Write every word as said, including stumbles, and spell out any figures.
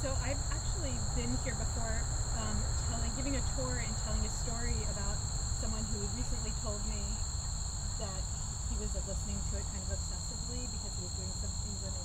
So I've actually been here before, um, telling, giving a tour and telling a story about someone who recently told me that he was uh, listening to it kind of obsessively because he was doing some things in his